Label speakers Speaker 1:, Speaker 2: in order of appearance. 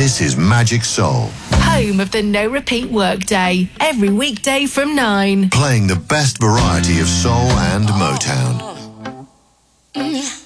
Speaker 1: This is Magic Soul.
Speaker 2: Home of the No Repeat Workday. Every weekday from 9.
Speaker 1: Playing the best variety of soul and Motown.